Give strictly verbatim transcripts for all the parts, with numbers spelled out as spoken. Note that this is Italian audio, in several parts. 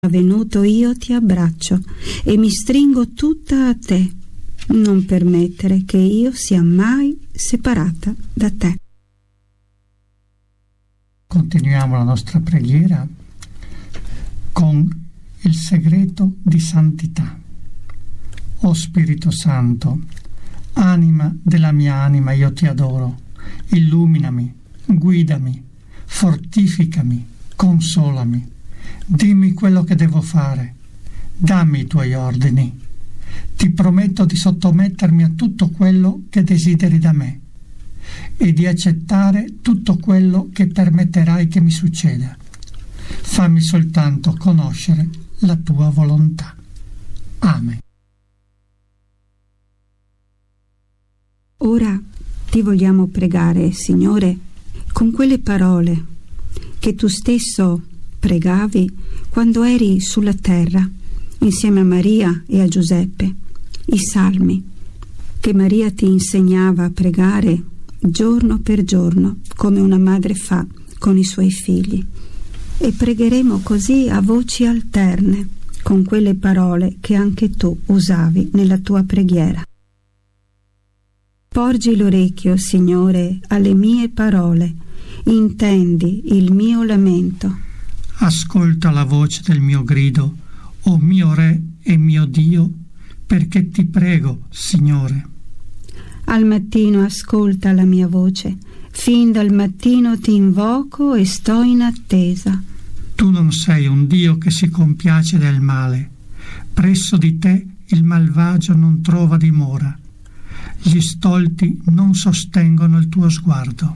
venuto io ti abbraccio e mi stringo tutta a te. Non permettere che io sia mai separata da te. Continuiamo la nostra preghiera con il segreto di santità. O Spirito Santo, anima della mia anima, io ti adoro. Illuminami, guidami, fortificami, consolami. Dimmi quello che devo fare. Dammi i tuoi ordini. Ti prometto di sottomettermi a tutto quello che desideri da me e di accettare tutto quello che permetterai che mi succeda. Fammi soltanto conoscere la tua volontà. Amen. Ora ti vogliamo pregare, Signore, con quelle parole che tu stesso pregavi quando eri sulla terra insieme a Maria e a Giuseppe, i salmi che Maria ti insegnava a pregare giorno per giorno, come una madre fa con i suoi figli. E pregheremo così a voci alterne con quelle parole che anche tu usavi nella tua preghiera. Porgi l'orecchio, Signore, alle mie parole, intendi il mio lamento. Ascolta la voce del mio grido, o mio Re e mio Dio, perché ti prego, Signore. Al mattino ascolta la mia voce, fin dal mattino ti invoco e sto in attesa. Tu non sei un Dio che si compiace del male. Presso di te il malvagio non trova dimora. Gli stolti non sostengono il tuo sguardo.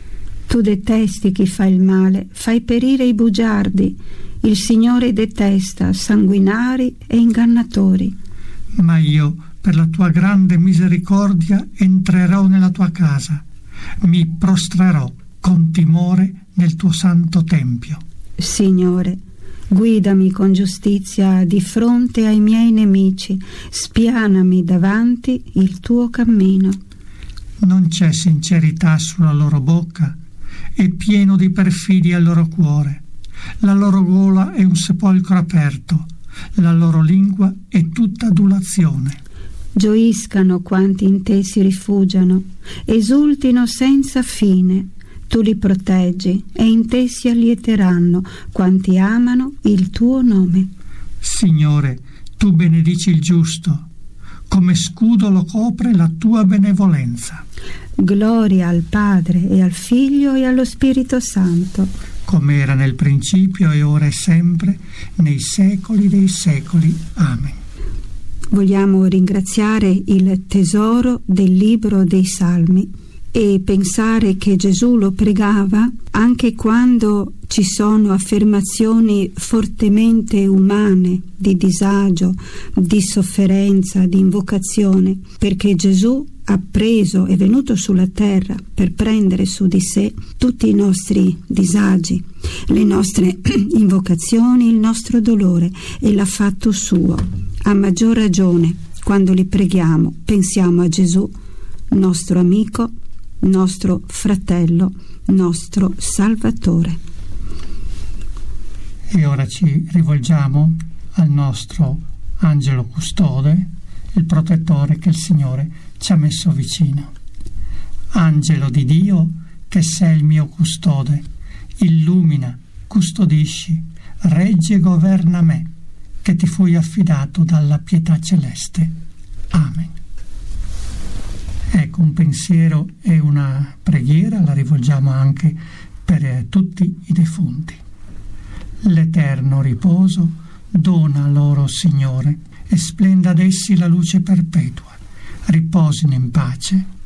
Tu detesti chi fa il male, fai perire i bugiardi. Il Signore detesta sanguinari e ingannatori. Ma io, per la tua grande misericordia, entrerò nella tua casa. Mi prostrerò con timore nel tuo santo tempio. Signore, guidami con giustizia di fronte ai miei nemici, spianami davanti il tuo cammino. Non c'è sincerità sulla loro bocca, è pieno di perfidia il loro cuore. La loro gola è un sepolcro aperto, la loro lingua è tutta adulazione. Gioiscano quanti in te si rifugiano, esultino senza fine. Tu li proteggi e in te si allieteranno quanti amano il tuo nome. Signore, tu benedici il giusto, come scudo lo copre la tua benevolenza. Gloria al Padre e al Figlio e allo Spirito Santo, come era nel principio e ora e sempre, nei secoli dei secoli. Amen. Vogliamo ringraziare il tesoro del libro dei Salmi e pensare che Gesù lo pregava anche quando ci sono affermazioni fortemente umane di disagio, di sofferenza, di invocazione, perché Gesù ha preso, è venuto sulla terra per prendere su di sé tutti i nostri disagi, le nostre invocazioni, il nostro dolore, e l'ha fatto suo. A maggior ragione, quando li preghiamo, pensiamo a Gesù, nostro amico, nostro fratello, nostro Salvatore. E ora ci rivolgiamo al nostro angelo custode, il protettore che il Signore ci ha messo vicino. Angelo di Dio, che sei il mio custode, illumina, custodisci, reggi e governa me, che ti fui affidato dalla pietà celeste. Amen. Ecco, un pensiero e una preghiera la rivolgiamo anche per tutti i defunti. L'eterno riposo dona loro, Signore, e splenda ad essi la luce perpetua. Riposino in pace